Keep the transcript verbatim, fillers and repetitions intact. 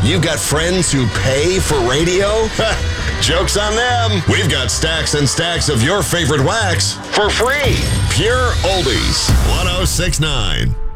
You've got friends who pay for radio? Joke's on them. We've got stacks and stacks of your favorite wax for free. Pure Oldies. one oh six point nine.